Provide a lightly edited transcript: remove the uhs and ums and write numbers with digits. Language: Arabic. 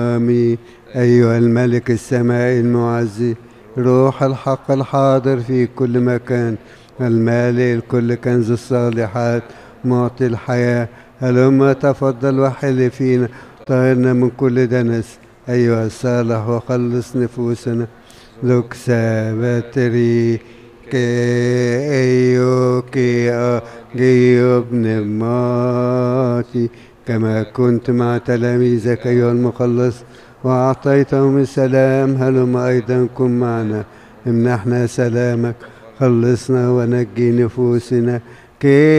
آمين. أيها الملك السماء المعزي، روح الحق الحاضر في كل مكان، المالئ الكل كنز الصالحات، معطي الحياة، هلما تفضل وحل فينا، طهرنا من كل دنس. أيها الصالح وخلص نفوسنا. لوك سابتري كي ابن ماتي، كما كنت مع تلاميذك أيها المخلص وأعطيتهم السلام، هلم أيضا كن معنا، امنحنا سلامك، خلصنا ونجي نفوسنا. كي